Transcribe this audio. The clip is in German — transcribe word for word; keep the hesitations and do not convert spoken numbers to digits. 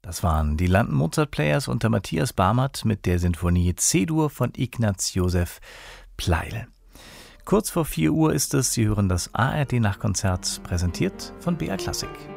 Das waren die London Mozart Players unter Matthias Barmert mit der Sinfonie C-Dur von Ignaz Joseph Pleyel. Kurz vor vier Uhr ist es, Sie hören das A R D-Nachtkonzert, präsentiert von B R Klassik.